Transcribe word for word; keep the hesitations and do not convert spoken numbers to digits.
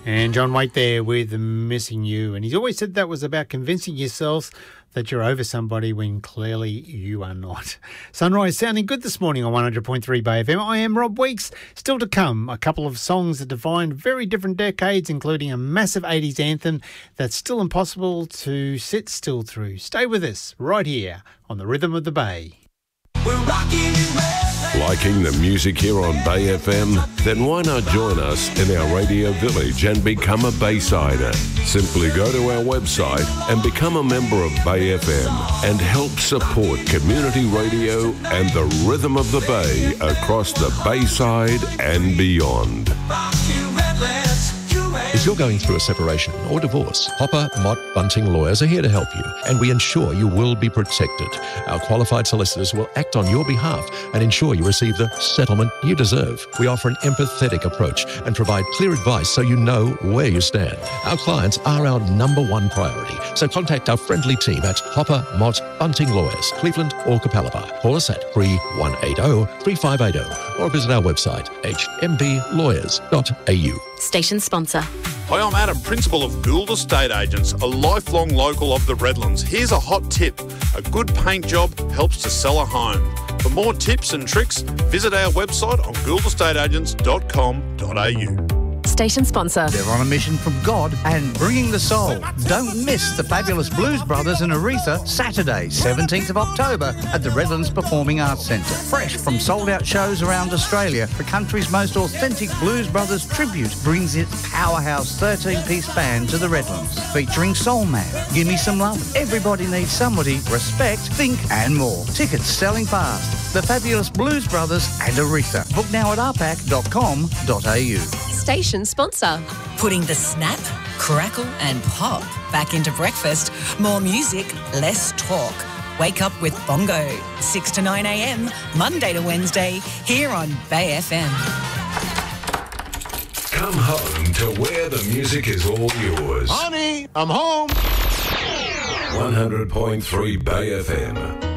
And John Waite there with Missing You. And he's always said that was about convincing yourself that you're over somebody when clearly you are not. Sunrise sounding good this morning on one hundred point three Bay F M. I am Rob Weeks. Still to come, a couple of songs that defined very different decades, including a massive eighties anthem that's still impossible to sit still through. Stay with us right here on the Rhythm of the Bay. We're rocking and rolling. Liking the music here on Bay F M? Then why not join us in our radio village and become a Baysider? Simply go to our website and become a member of Bay F M and help support community radio and the rhythm of the Bay across the Bayside and beyond. If you're going through a separation or divorce, Hopper, Mott, Bunting Lawyers are here to help you, and we ensure you will be protected. Our qualified solicitors will act on your behalf and ensure you receive the settlement you deserve. We offer an empathetic approach and provide clear advice so you know where you stand. Our clients are our number one priority, so contact our friendly team at Hopper, Mott, Bunting Lawyers, Cleveland or Capalaba. Call us at three one eight zero, three five eight zero or visit our website, h m b lawyers dot a u. Station sponsor. Hi, I'm Adam, Principal of Gould Estate Agents, a lifelong local of the Redlands. Here's a hot tip. A good paint job helps to sell a home. For more tips and tricks, visit our website on gould estate agents dot com dot a u. Station sponsor. They're on a mission from God and bringing the soul. Don't miss the fabulous Blues Brothers in Aretha, Saturday, seventeenth of October at the Redlands Performing Arts Centre. Fresh from sold-out shows around Australia, the country's most authentic Blues Brothers tribute brings its powerhouse thirteen-piece band to the Redlands, featuring Soul Man, Gimme Some Love, Everybody Needs Somebody, Respect, Think and more. Tickets selling fast. The fabulous Blues Brothers and Aretha. Book now at r pac dot com dot a u. Station sponsor. Putting the snap, crackle and pop back into breakfast. More music, less talk. Wake up with Bongo, six to nine a m, Monday to Wednesday, here on Bay F M. Come home to where the music is all yours. Honey, I'm home. one hundred point three Bay F M.